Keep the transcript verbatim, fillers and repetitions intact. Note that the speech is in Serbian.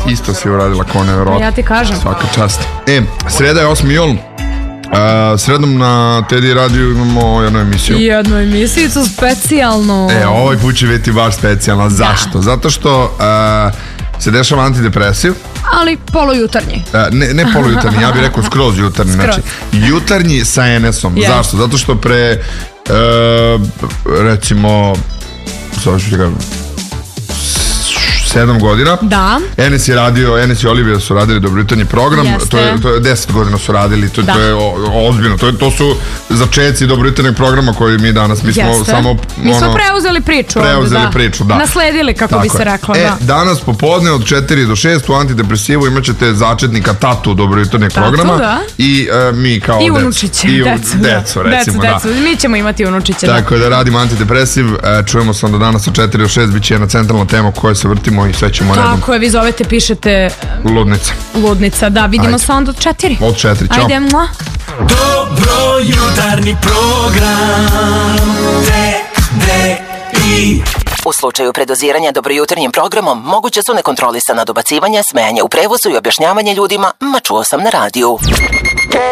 Isto si uradila ko nevjerojatno. Ja ti kažem. Svaka čast. E, sreda je osmi jul. Uh, sredom na Teddy radiju imamo jednu emisiju. Jednu emisijicu specijalnu. E, ovaj put će biti baš specijalna. Zašto? Da. Zato što uh, se dešava antidepresiv. Ali polujutarnji. Uh, ne, ne polujutarnji, ja bih rekao skroz jutarnji. Skroz. Znači, jutarnji sa en esom. Yeah. Zašto? Zato što pre uh, recimo sad ću ti kažem sedam godina. Da. Enes je radio, Enes i Olivia su radili dobrojutarnji program. Jeste. To je, to je deset godina su radili. To, to je o, ozbiljno. To, je, to su začeci dobrojutarnjeg programa koji mi danas, mi smo Jeste. samo... Mi smo ono, preuzeli priču. Preuzeli da. priču, da. Nasledili, kako Tako bi se je. reklo. E, da. danas popodne od četiri do šest u antidepresivu imat ćete začetnika Tatu dobrojutarnjeg Tatu, programa. Da. I uh, mi kao I decu. unučiće. I decu, decu, da. recimo, decu, da. decu. Mi ćemo imati unučiće. Tako da, da radimo antidepresiv. Čujemo se onda danas od četiri do šest. Biće jedna centralna tema u kojoj se vrtimo i sve ćemo redom. Tako je, vi zovete, pišete Ludnica. Ludnica, da, vidimo Ajde. se onda od četiri. Od četiri, čao. Ajde, mua. Dobro jutarnji program T D I. U slučaju predoziranja dobrojutarnjim programom moguće su nekontrolisana dobacivanja, smejanje u prevozu i objašnjavanje ljudima, ma čuo sam na radiju.